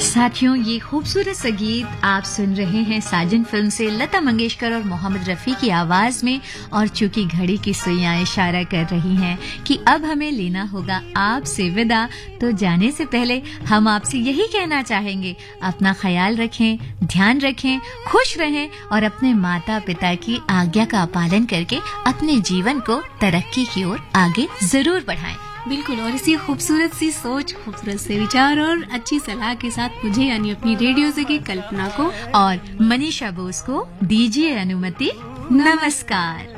साथियों, ये खूबसूरत सा गीत आप सुन रहे हैं साजन फिल्म से लता मंगेशकर और मोहम्मद रफी की आवाज में। और चूंकि घड़ी की सुइयां इशारा कर रही हैं कि अब हमें लेना होगा आपसे विदा, तो जाने से पहले हम आपसे यही कहना चाहेंगे, अपना ख्याल रखें, ध्यान रखें, खुश रहें और अपने माता पिता की आज्ञा का पालन करके अपने जीवन को तरक्की की ओर आगे जरूर बढ़ाएं। बिल्कुल, और इसी खूबसूरत सी सोच, खूबसूरत से विचार और अच्छी सलाह के साथ मुझे यानी अपनी रेडियो से की कल्पना को और मनीषा बोस को दीजिए अनुमति। नमस्कार।